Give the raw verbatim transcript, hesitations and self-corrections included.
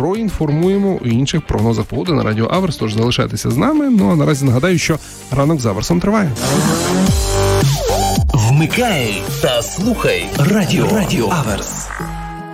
проінформуємо у інших прогнозах погоди на Радіо Аверс, тож залишайтеся з нами. Ну а наразі нагадаю, що ранок з Аверсом триває. Вмикай та слухай Радіо, Радіо Аверс.